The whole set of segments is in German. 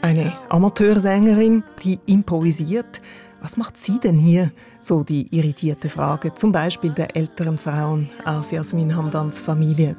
Eine Amateursängerin, die improvisiert. Was macht sie denn hier? So die irritierte Frage, zum Beispiel der älteren Frauen aus Yasmin Hamdans Familie.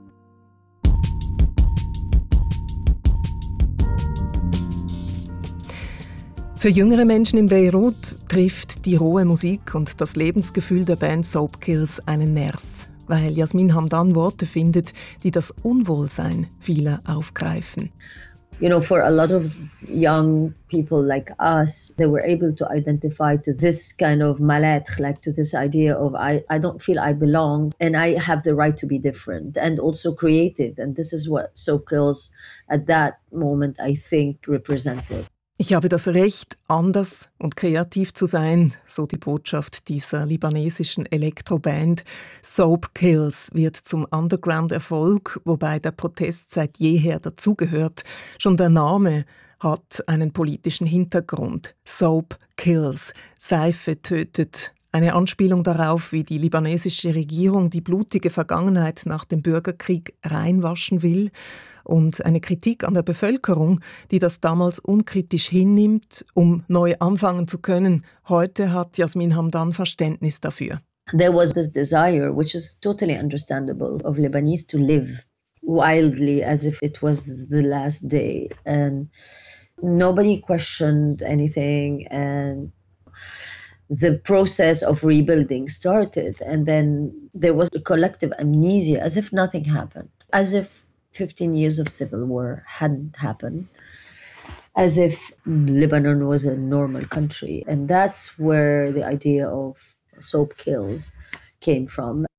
Für jüngere Menschen in Beirut trifft die rohe Musik und das Lebensgefühl der Band Soapkills einen Nerv, weil Yasmin Hamdan Worte findet, die das Unwohlsein vieler aufgreifen. You know, for a lot of young people like us, they were able to identify to this kind of mal-être, like to this idea of I don't feel I belong and I have the right to be different and also creative. And this is what Soapkills at that moment, I think, represented. Ich habe das Recht, anders und kreativ zu sein, so die Botschaft dieser libanesischen Elektroband. Soapkills wird zum Underground-Erfolg, wobei der Protest seit jeher dazugehört. Schon der Name hat einen politischen Hintergrund. Soapkills, Seife tötet. Eine Anspielung darauf, wie die libanesische Regierung die blutige Vergangenheit nach dem Bürgerkrieg reinwaschen will. Und eine Kritik an der Bevölkerung, die das damals unkritisch hinnimmt, um neu anfangen zu können. Heute hat Yasmin Hamdan Verständnis dafür. There was this desire, which is totally understandable, of Lebanese to live wildly as if it was the last day. And nobody questioned anything. And the process of rebuilding started. And then there was a collective amnesia, as if nothing happened. As if 15 years of civil war hadn't happened, as if Lebanon was a normal country. And that's where the idea of Soapkills came from.